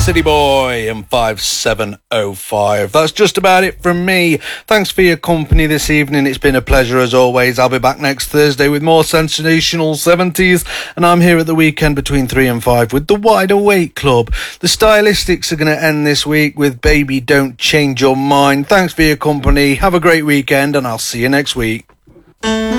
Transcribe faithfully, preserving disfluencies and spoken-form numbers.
City Boy and five seven oh five. That's just about it from me. Thanks for your company this evening. It's been a pleasure as always. I'll be back next Thursday with more sensational seventies, and I'm here at the weekend between three and five with the Wide Awake Club. The Stylistics are going to end this week with Baby Don't Change Your Mind. Thanks for your company. Have a great weekend, and I'll see you next week.